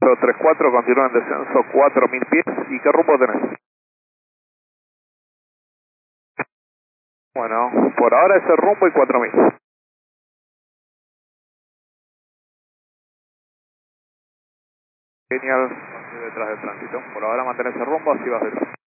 34, continúa en descenso 4000 pies. ¿Y qué rumbo tenés? Bueno, por ahora ese rumbo y 4000. Genial, detrás del tránsito. Por ahora mantén ese rumbo, así vas detrás.